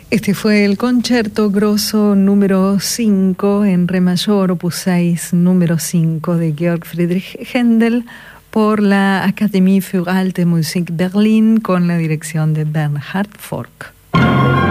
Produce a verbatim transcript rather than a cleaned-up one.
Este fue el Concerto Grosso número cinco en Re mayor, opus seis, número cinco de Georg Friedrich Händel por la Académie für Alte Musik Berlin con la dirección de Bernhard Forck.